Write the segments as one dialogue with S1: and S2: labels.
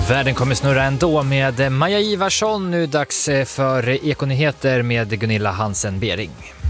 S1: Världen kommer snurra ändå med Maja Ivarsson. Nu dags för Ekonyheter med Gunilla Hansen-Bering.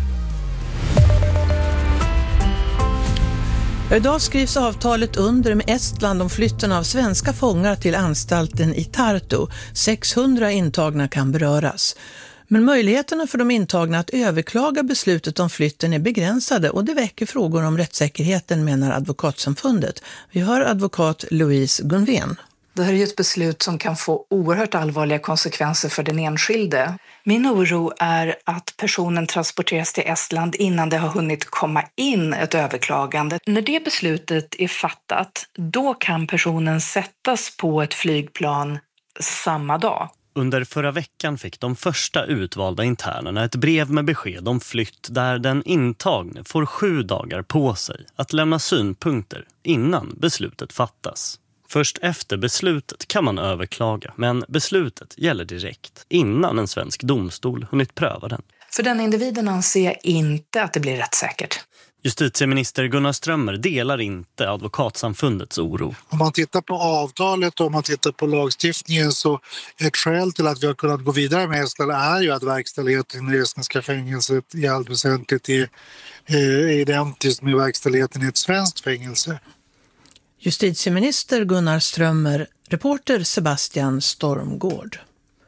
S2: Idag skrivs avtalet under med Estland om flytten av svenska fångar till anstalten i Tartu. 600 intagna kan beröras. Men möjligheterna för de intagna att överklaga beslutet om flytten är begränsade och det väcker frågor om rättssäkerheten, menar Advokatsamfundet. Vi hör advokat Louise Gunvén.
S3: Det här är ju ett beslut som kan få oerhört allvarliga konsekvenser för den enskilde. Min oro är att personen transporteras till Estland innan det har hunnit komma in ett överklagande. När det beslutet är fattat, då kan personen sättas på ett flygplan samma dag.
S4: Under förra veckan fick de första utvalda internerna ett brev med besked om flytt där den intagne får 7 dagar på sig att lämna synpunkter innan beslutet fattas. Först efter beslutet kan man överklaga, men beslutet gäller direkt innan en svensk domstol hunnit pröva den.
S3: För den individen anser jag inte att det blir rättssäkert.
S4: Justitieminister Gunnar Strömmer delar inte Advokatsamfundets oro.
S5: Om man tittar på avtalet och om man tittar på lagstiftningen, så ett skäl till att vi har kunnat gå vidare med Estland är ju att verkställigheten i det estniska fängelset i allt väsentligt är identiskt med verkställigheten i ett svenskt fängelse.
S2: Justitieminister Gunnar Strömmer, reporter Sebastian Stormgård.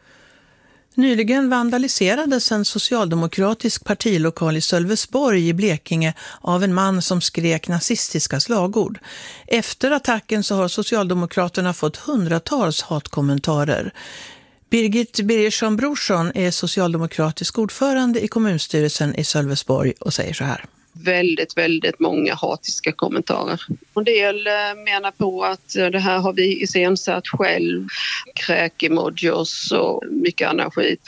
S2: Nyligen vandaliserades en socialdemokratisk partilokal i Sölvesborg i Blekinge av en man som skrek nazistiska slagord. Efter attacken så har Socialdemokraterna fått hundratals hatkommentarer. Birgit Birgersson Brorsson är socialdemokratisk ordförande i kommunstyrelsen i Sölvesborg och säger så här.
S6: Väldigt många hatiska kommentarer. En del menar på att det här har vi iscensatt själv, kräk-emojis och mycket annan skit.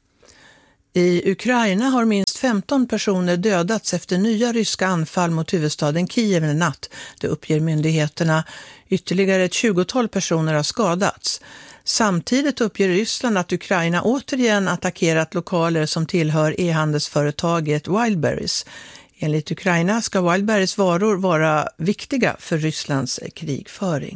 S2: I Ukraina har minst 15 personer dödats efter nya ryska anfall mot huvudstaden Kiev en natt. Det uppger myndigheterna. Ytterligare ett 20-tal personer har skadats. Samtidigt uppger Ryssland att Ukraina återigen attackerat lokaler som tillhör e-handelsföretaget Wildberries. Enligt Ukraina ska Wildberries varor vara viktiga för Rysslands krigföring.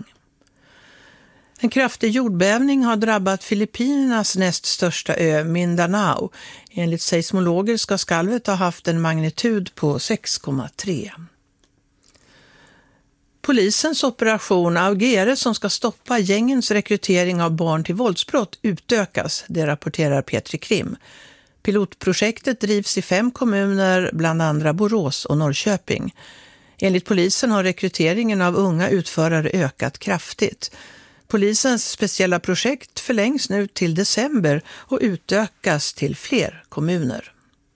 S2: En kraftig jordbävning har drabbat Filippinernas näst största ö, Mindanao. Enligt seismologer ska skalvet ha haft en magnitud på 6,3. Polisens operation Augere som ska stoppa gängens rekrytering av barn till våldsbrott utökas, det rapporterar Petri Krim. Pilotprojektet drivs i 5 kommuner, bland andra Borås och Norrköping. Enligt polisen har rekryteringen av unga utförare ökat kraftigt. Polisens speciella projekt förlängs nu till december och utökas till fler kommuner.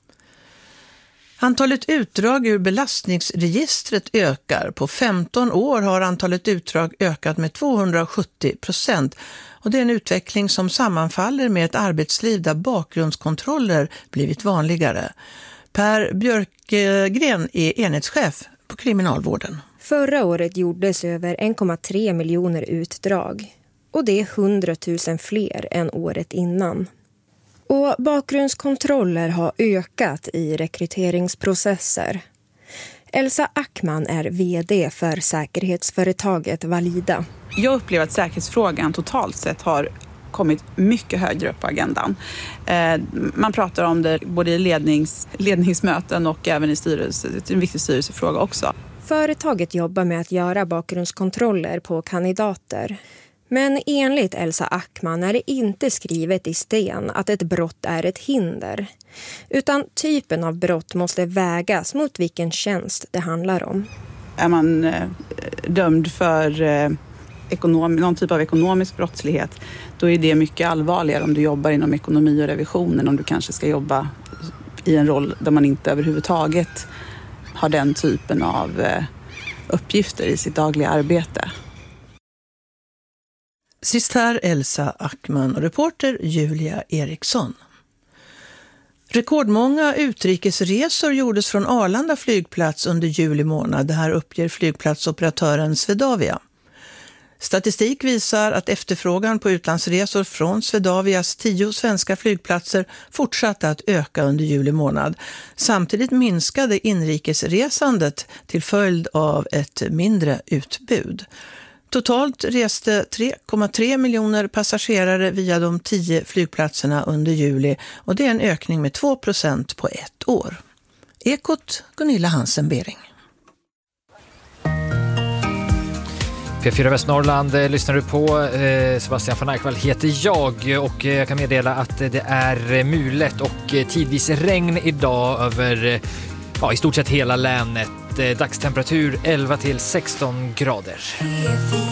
S2: Antalet utdrag ur belastningsregistret ökar. På 15 år har antalet utdrag ökat med 270%. Och det är en utveckling som sammanfaller med ett arbetsliv där bakgrundskontroller blivit vanligare. Per Björkgren är enhetschef på kriminalvården.
S7: Förra året gjordes över 1,3 miljoner utdrag. Och det är 100 000 fler än året innan. Och bakgrundskontroller har ökat i rekryteringsprocesser. Elsa Ackman är vd för säkerhetsföretaget Valida.
S8: Jag upplever att säkerhetsfrågan totalt sett har kommit mycket högre upp på agendan. Man pratar om det både i ledningsmöten och även i styrelse. Det är en viktig styrelsefråga också.
S7: Företaget jobbar med att göra bakgrundskontroller på kandidater. Men enligt Elsa Ackman är det inte skrivet i sten att ett brott är ett hinder. Utan typen av brott måste vägas mot vilken tjänst det handlar om.
S8: Är man dömd för någon typ av ekonomisk brottslighet, då är det mycket allvarligare om du jobbar inom ekonomi och revisionen, om du kanske ska jobba i en roll där man inte överhuvudtaget har den typen av uppgifter i sitt dagliga arbete.
S2: Sist här Elsa Ackman och reporter Julia Eriksson. Rekordmånga utrikesresor gjordes från Arlanda flygplats under juli månad. Det här uppger flygplatsoperatören Swedavia. Statistik visar att efterfrågan på utlandsresor från Swedavias 10 svenska flygplatser fortsatte att öka under juli månad. Samtidigt minskade inrikesresandet till följd av ett mindre utbud. Totalt reste 3,3 miljoner passagerare via de 10 flygplatserna under juli och det är en ökning med 2% på ett år. Ekot, Gunilla Hansen-Bering.
S1: P4 Västnorrland lyssnar du på. Sebastian von Archwald heter jag och jag kan meddela att det är mulet och tidvis regn idag över i stort sett hela länet. Dagstemperatur 11 till 16 grader.